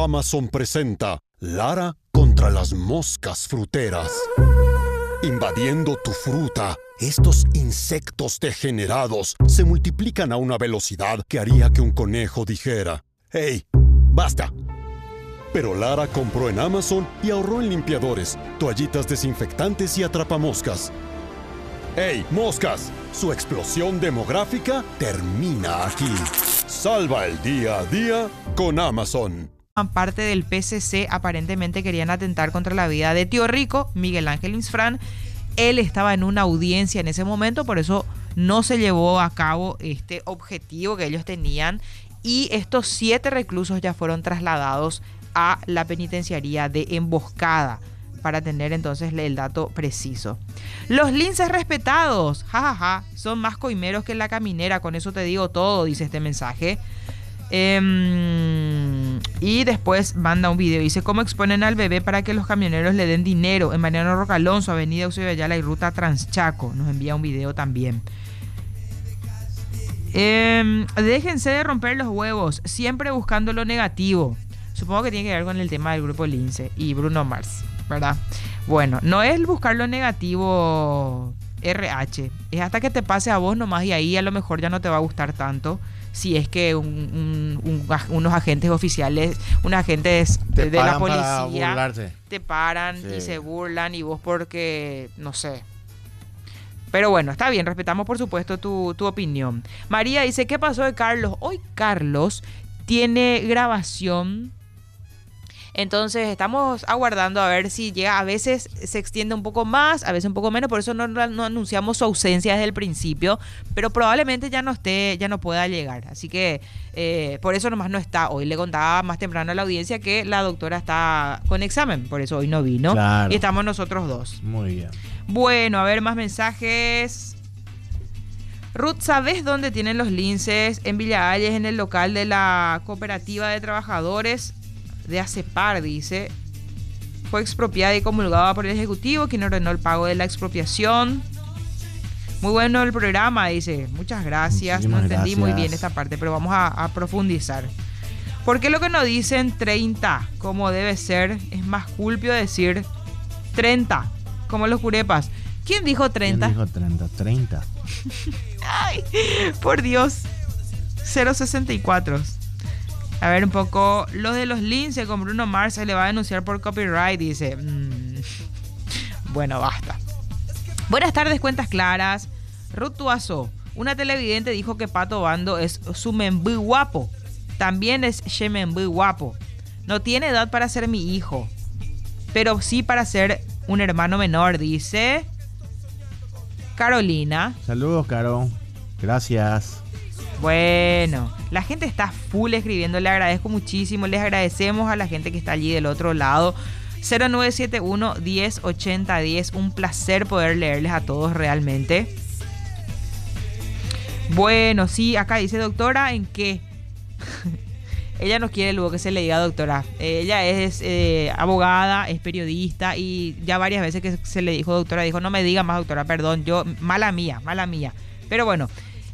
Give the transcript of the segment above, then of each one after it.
Amazon presenta Lara contra las moscas fruteras. Invadiendo tu fruta, estos insectos degenerados se multiplican a una velocidad que haría que un conejo dijera: ¡Hey, basta! Pero Lara compró en Amazon y ahorró en limpiadores, toallitas desinfectantes y atrapamoscas. ¡Hey, moscas! Su explosión demográfica termina aquí. Salva el día a día con Amazon. Parte del PCC aparentemente querían atentar contra la vida de Tío Rico, Miguel Ángel Insfrán. Él estaba en una audiencia en ese momento, por eso no se llevó a cabo este objetivo que ellos tenían, y estos 7 reclusos ya fueron trasladados a la penitenciaría de Emboscada para tener entonces el dato preciso. Los linces respetados, jajaja, son más coimeros que la caminera, con eso te digo todo, dice este mensaje. Y después manda un video, dice: ¿cómo exponen al bebé para que los camioneros le den dinero? En Mariano Roca Alonso, Avenida Eusebio Ayala y Ruta Transchaco. Nos envía un video también. Déjense de romper los huevos, siempre buscando lo negativo. Supongo que tiene que ver con el tema del grupo Lince y Bruno Mars, ¿verdad? Bueno, no es buscar lo negativo, RH, es hasta que te pase a vos nomás, y ahí a lo mejor ya no te va a gustar tanto. Si es que unos agentes oficiales, unos agentes de la policía te paran, sí, y se burlan, y vos porque, no sé. Pero bueno, está bien, respetamos por supuesto tu opinión. María dice: ¿qué pasó de Carlos? Hoy Carlos tiene grabación. Entonces estamos aguardando a ver si llega. A veces se extiende un poco más, a veces un poco menos, por eso no anunciamos su ausencia desde el principio, pero probablemente ya no pueda llegar. Así que por eso nomás no está hoy. Le contaba más temprano a la audiencia que la doctora está con examen, por eso hoy no vino. Claro. Y estamos nosotros dos. Muy bien. Bueno, a ver más mensajes. Ruth, ¿sabes dónde tienen los linces? En Villa Ayes, en el local de la Cooperativa de Trabajadores de ACEPAR, dice. Fue expropiada y comulgada por el Ejecutivo, quien ordenó el pago de la expropiación. Muy bueno el programa, dice. Muchas gracias. No entendí muy bien esta parte, pero vamos a profundizar. ¿Por qué lo que nos dicen 30, como debe ser, es más culpio decir 30, como los curepas? ¿Quién dijo 30? ¿Quién dijo 30? 30. Ay, por Dios. 064. A ver un poco, los de los lince con Bruno Mars se le va a denunciar por copyright, dice. Bueno, basta. Buenas tardes, cuentas claras. Ruth Tuazo, una televidente dijo que Pato Bando es su membú guapo. También es shemembú guapo. No tiene edad para ser mi hijo, pero sí para ser un hermano menor, dice Carolina. Saludos, Caro. Gracias. Bueno, la gente está full escribiendo, le agradezco muchísimo, les agradecemos a la gente que está allí del otro lado. 0971 10 80 10, un placer poder leerles a todos realmente. Bueno, sí, acá dice: doctora, ¿en qué? Ella no quiere luego que se le diga doctora. Ella es abogada, es periodista, y ya varias veces que se le dijo doctora, dijo: no me diga más doctora, perdón, yo, mala mía. Pero bueno.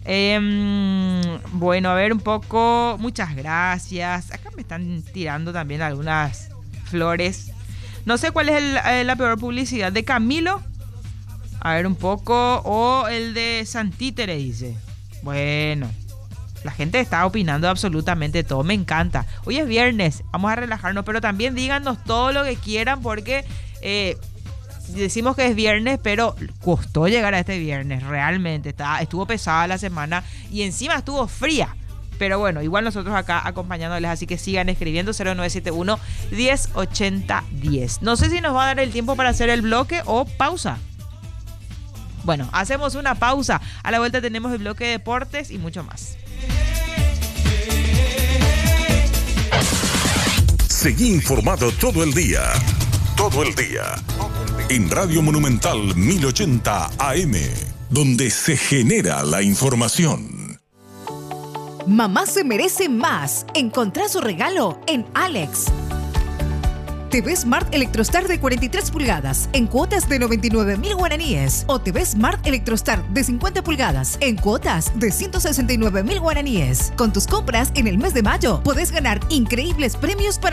Bueno, a ver un poco. Muchas gracias. Acá me están tirando también algunas flores. No sé cuál es la peor publicidad, de Camilo, a ver un poco, o el de Santítere, dice. Bueno, la gente está opinando absolutamente todo, me encanta. Hoy es viernes, vamos a relajarnos, pero también díganos todo lo que quieran, porque decimos que es viernes, pero costó llegar a este viernes, realmente. Estuvo pesada la semana y encima estuvo fría. Pero bueno, igual nosotros acá acompañándoles, así que sigan escribiendo. 0971 10 80 10. No sé si nos va a dar el tiempo para hacer el bloque o pausa. Bueno, hacemos una pausa. A la vuelta tenemos el bloque de deportes y mucho más. Seguí informado todo el día. En Radio Monumental 1080 AM, donde se genera la información. Mamá se merece más. Encontrá su regalo en Alex. TV Smart Electrostar de 43 pulgadas en cuotas de 99.000 guaraníes. O TV Smart Electrostar de 50 pulgadas en cuotas de 169.000 guaraníes. Con tus compras en el mes de mayo podés ganar increíbles premios para